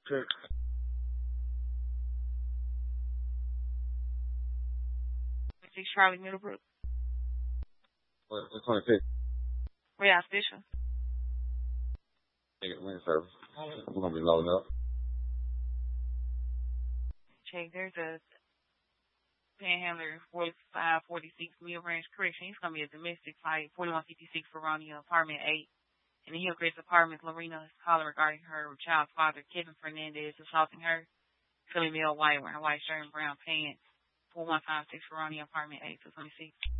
Check. 6 Charlie Middlebrook. What, 26? Real Fisher. Nigga, wing service. We're gonna be loading up. Check, there's a Panhandler 4546 Mill Branch Correction. He's going to be a domestic fight, 4156 Veronia, apartment 8. In the Hillcrest Apartments, Lorena is calling regarding her child's father, Kevin Fernandez, assaulting her. Philly Male White, wearing a white shirt and brown pants, 4156 Veronia, apartment 8, 226.